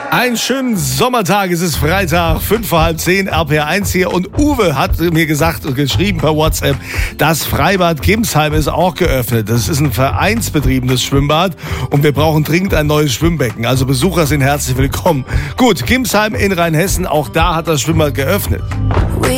Einen schönen Sommertag, es ist Freitag, 5:30, RPR1 hier und Uwe hat mir gesagt und geschrieben per WhatsApp, das Freibad Gimsheim ist auch geöffnet. Das ist ein vereinsbetriebenes Schwimmbad und wir brauchen dringend ein neues Schwimmbecken. Also Besucher sind herzlich willkommen. Gut, Gimsheim in Rheinhessen, auch da hat das Schwimmbad geöffnet.